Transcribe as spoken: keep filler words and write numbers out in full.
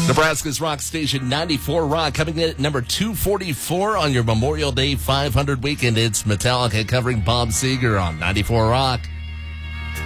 Nebraska's rock station ninety-four Rock coming in at number two forty-four on your Memorial Day five hundred weekend. It's Metallica covering Bob Seger on ninety-four Rock.